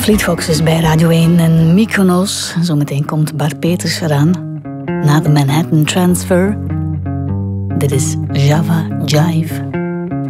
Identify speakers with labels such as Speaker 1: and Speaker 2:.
Speaker 1: Fleet Foxes bij Radio 1 en Mykonos. Zometeen komt Bart Peters eraan. Na de Manhattan Transfer. Dit is Java Jive.